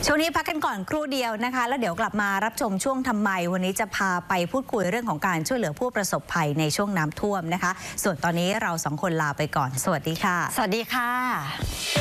ช่วงนี้พักกันก่อนครู่เดียวนะคะแล้วเดี๋ยวกลับมารับชมช่วงทำไมวันนี้จะพาไปพูดคุยเรื่องของการช่วยเหลือผู้ประสบภัยในช่วงน้ำท่วมนะคะส่วนตอนนี้เราสองคนลาไปก่อนสวัสดีค่ะสวัสดีค่ะ